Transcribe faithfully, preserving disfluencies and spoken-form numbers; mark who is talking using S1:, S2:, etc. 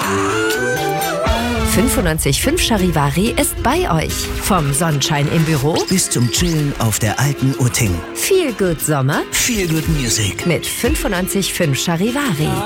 S1: fünfundneunzig Komma fünf Charivari ist bei euch. Vom Sonnenschein im Büro
S2: bis zum Chillen auf der alten Utting.
S1: Feel Good Sommer,
S2: Feel Good Music
S1: mit fünfundneunzig Komma fünf Charivari.